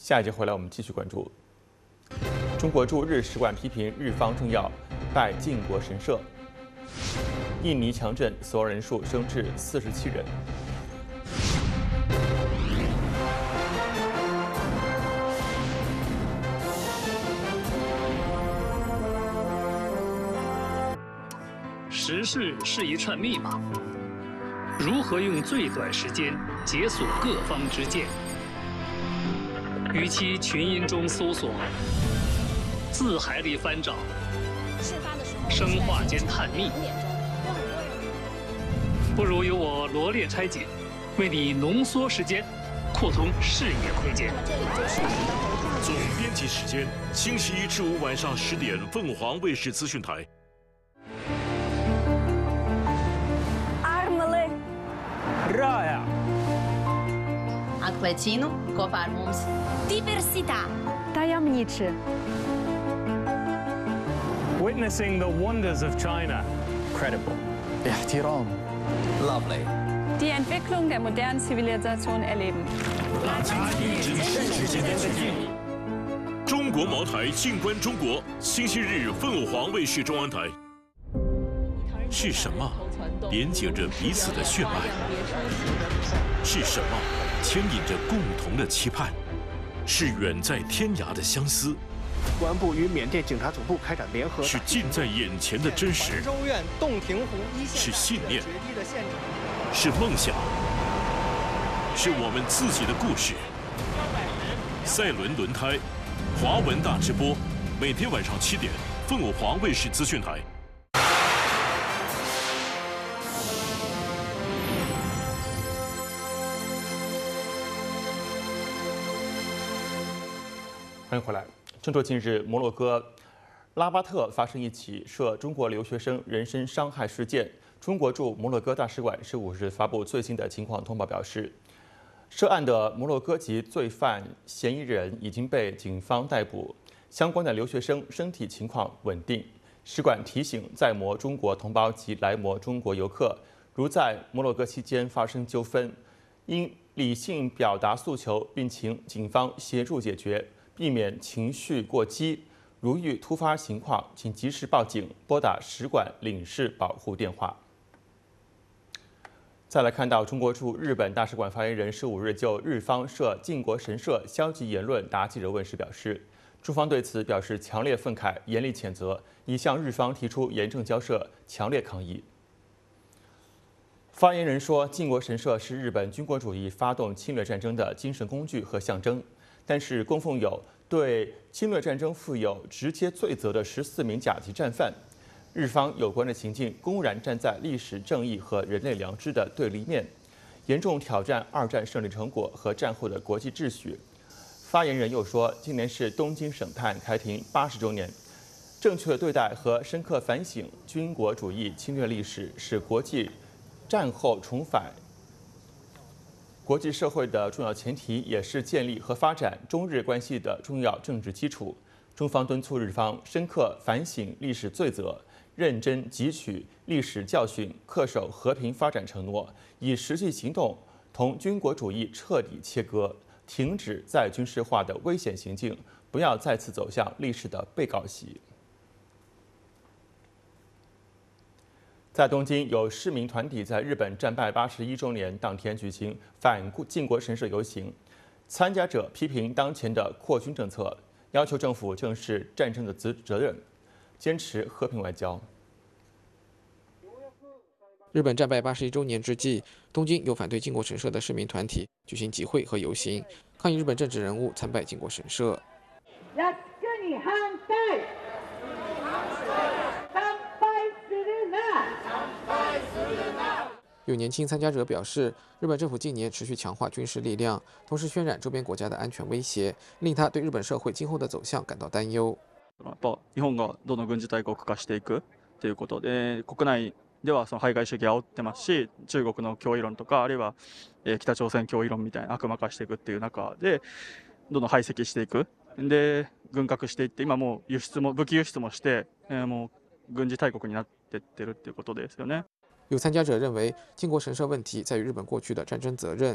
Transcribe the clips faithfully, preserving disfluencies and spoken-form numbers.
下一节回来，我们继续关注。中国驻日使馆批评日方政要拜靖国神社。印尼强震，死亡人数升至四十七人。 时事是一串密码，如何用最短时间解锁各方之见？与其群音中搜索，字海里翻找，生化间探秘，不如由我罗列拆解，为你浓缩时间，扩通视野空间。 总编辑时间：星期一至五晚上十点，凤凰卫视资讯台。 رائع. Atleținu, kopar mums. Diversità. Tajemniczy. Witnessing the wonders of China. Credible. احترام. Lovely. Die Entwicklung der modernen Zivilisation erleben. 中国茅台静观中国，星期日凤凰卫视中央台。是什么连接着彼此的血脉？是什么牵引着共同的期盼？是远在天涯的相思。 公安部与缅甸警察总部开展联合。 是近在眼前的真实。 州院洞庭湖一线。 是信念。是梦想。是我们自己的故事。赛伦轮胎，华文大直播，每天晚上七点，凤凰卫视资讯台。 欢迎回来。正说近日，摩洛哥拉巴特发生一起涉中国留学生人身伤害事件。中国驻摩洛哥大使馆十五日发布最新的情况通报，表示，涉案的摩洛哥籍罪犯嫌疑人已经被警方逮捕，相关的留学生身体情况稳定。使馆提醒在摩中国同胞及来摩中国游客，如在摩洛哥期间发生纠纷，应理性表达诉求，并请警方协助解决。 避免情绪过激，如遇突发情况，请及时报警，拨打使馆领事保护电话。再来看到中国驻日本大使馆发言人十五日就日方涉靖国神社消极言论答记者问时表示，中方对此表示强烈愤慨，严厉谴责，已向日方提出严正交涉，强烈抗议。发言人说，靖国神社是日本军国主义发动侵略战争的精神工具和象征。 但是供奉有对侵略战争负有直接罪责的十四名甲级战犯，日方有关的行径公然站在历史正义和人类良知的对立面，严重挑战二战胜利成果和战后的国际秩序。发言人又说，今年是东京省探开庭八十周年，正确对待和深刻反省军国主义侵略历史，是国际战后重返 国际社会的重要前提，也是建立和发展中日关系的重要政治基础。中方敦促日方深刻反省历史罪责，认真汲取历史教训，恪守和平发展承诺，以实际行动同军国主义彻底切割，停止再军事化的危险行径，不要再次走向历史的被告席。 在东京，有市民团体在日本战败八十一周年当天举行反靖国神社游行，参加者批评当前的扩军政策，要求政府正视战争的责责任，坚持和平外交。 日本战败八十一周年之际，东京有反对靖国神社的市民团体举行集会和游行，抗议日本政治人物参拜靖国神社。 有年轻参加者表示，日本政府近年持续强化军事力量，同时渲染周边国家的安全威胁，令他对日本社会今后的走向感到担忧。 やっぱ日本がどんどん軍事大国化していくということで、国内ではその排外主義を煽ってますし、中国の脅威論とかあるいは北朝鮮脅威論みたいな悪魔化していくっていう中で、どんどん排斥していく。で、軍拡していって今もう輸出も武器輸出もして、もう軍事大国になっていってるっていうことですよね。 有参加者认为，靖国神社问题在于日本过去的战争责任。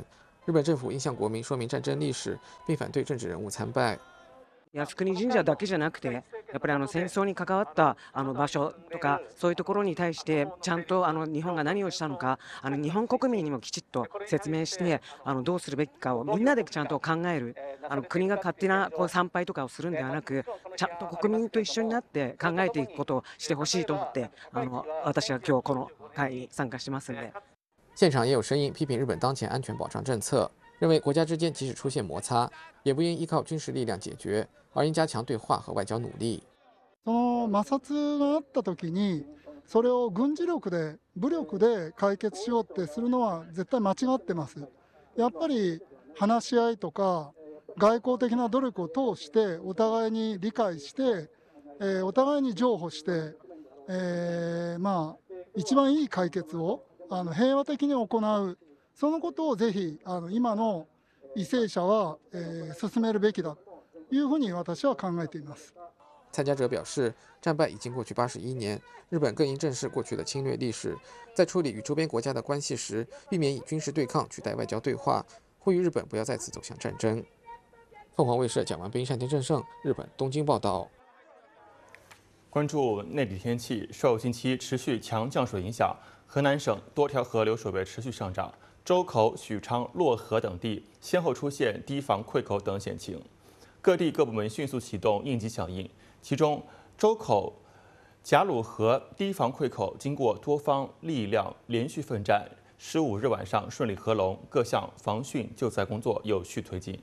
日本政府应向国民说明战争历史，并反对政治人物参拜。 靖国神社だけじゃなくて、やっぱりあの戦争に関わったあの場所とかそういうところに対してちゃんとあの日本が何をしたのか、あの日本国民にもきちっと説明して、あのどうするべきかをみんなでちゃんと考える。あの国が勝手なこう参拝とかをするんではなく、ちゃんと国民と一緒になって考えていくことをしてほしいと思って、あの私は今日この会に参加してますので。 现场也有声音批评日本当前安全保障政策，认为国家之间即使出现摩擦，也不应依靠军事力量解决，而应加強对话和外交努力。 その摩擦があった時に、それを軍事力で武力で解決しようってするのは絶対間違ってます。やっぱり話し合いとか外交的な努力を通してお互いに理解して、えー、お互いに譲歩して、えー、まあ一番いい解決をあの平和的に行う、そのことをぜひあの今の為政者は、えー、進めるべきだというふうに私は考えています。 参加者表示，战败已经过去八十一年，日本更应正视过去的侵略历史，在处理与周边国家的关系时，避免以军事对抗取代外交对话，呼吁日本不要再次走向战争。凤凰卫视蒋完斌、单田正胜，日本东京报道。 关注内地天气，受近期持续强降水影响，河南省多条河流水位持续上涨，周口、许昌、漯河等地先后出现堤防溃口等险情，各地各部门迅速启动应急响应。其中，周口贾鲁河堤防溃口经过多方力量连续奋战，十五日晚上顺利合龙，各项防汛救灾工作有序推进。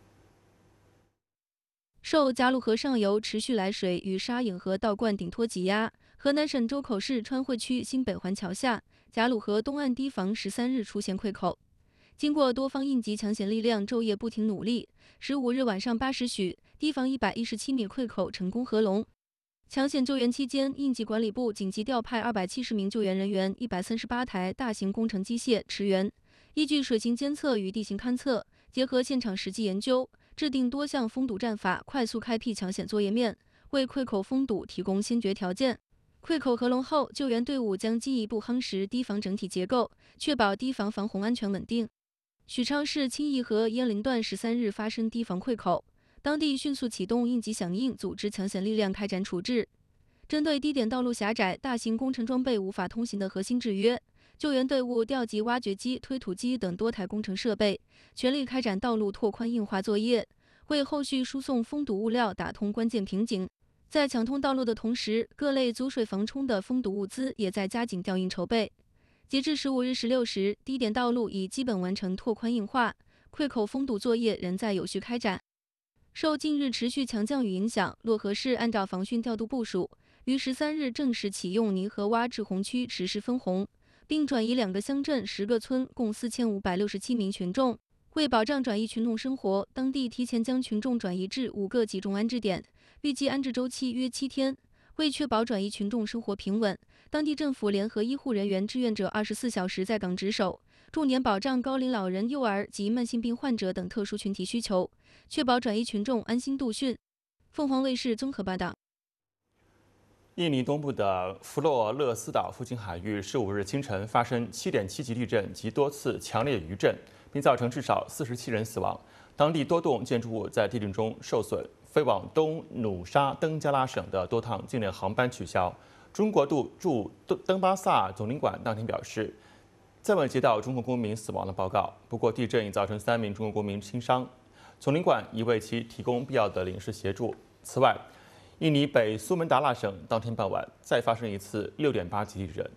受贾鲁河上游持续来水与沙颍河倒灌顶托挤压，河南省周口市川汇区新北环桥下贾鲁河东岸堤防十三日出现溃口。经过多方应急抢险力量昼夜不停努力，十五日晚上八时许，堤防一百一十七米溃口成功合龙。抢险救援期间，应急管理部紧急调派二百七十名救援人员、一百三十八台大型工程机械驰援，依据水情监测与地形勘测，结合现场实际研究，制定多项封堵战法，快速开辟抢险作业面，为溃口封堵提供先决条件。溃口合龙后，救援队伍将进一步夯实堤防整体结构，确保堤防防洪安全稳定。许昌市清义河鄢陵段十三日发生堤防溃口，当地迅速启动应急响应，组织抢险力量开展处置。针对低点道路狭窄、大型工程装备无法通行的核心制约，救援队伍调集挖掘机、推土机等多台工程设备，全力开展道路拓宽硬化作业，为后续输送封堵物料打通关键瓶颈。在抢通道路的同时，各类阻水防冲的封堵物资也在加紧调运筹备。截至十五日十六时，低点道路已基本完成拓宽硬化，溃口封堵作业仍在有序开展。受近日持续强降雨影响，漯河市按照防汛调度部署，于十三日正式启用泥河洼滞洪区实施分洪，并转移两个乡镇、十个村共四千五百六十七名群众。为保障转移群众生活，当地提前将群众转移至五个集中安置点，预计安置周期约七天。为确保转移群众生活平稳，当地政府联合医护人员志愿者二十四小时在岗值守，重点保障高龄老人、幼儿及慢性病患者等特殊群体需求，确保转移群众安心度汛。凤凰卫视综合报道。 印尼东部的弗洛勒斯岛附近海域十五日清晨发生七点七级地震及多次强烈余震，并造成至少四十七人死亡。当地多栋建筑物在地震中受损。飞往东努沙登加拉省的多趟境内航班取消。中国驻登巴萨总领馆当天表示，暂未接到中国公民死亡的报告。不过，地震已造成三名中国公民轻伤，总领馆已为其提供必要的领事协助。此外，印尼北苏门答腊省当天傍晚再发生一次六点八级地震。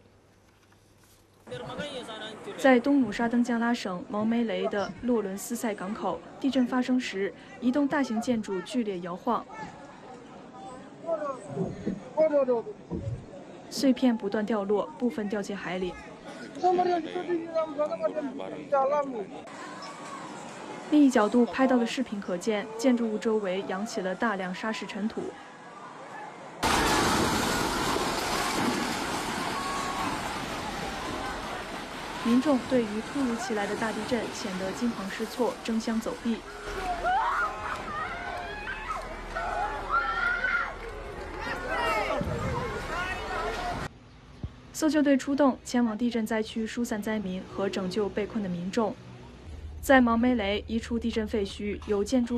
在东努沙登加拉省毛梅雷的洛伦斯塞港口，地震发生时，一栋大型建筑剧烈摇晃，碎片不断掉落，部分掉进海里。另一角度拍到的视频可见，建筑物周围扬起了大量沙石尘土。民众对于突如其来的大地震显得惊慌失措，争相走避。搜救队出动，前往地震灾区疏散灾民和拯救被困的民众。 在毛梅雷一处地震废墟，有建筑。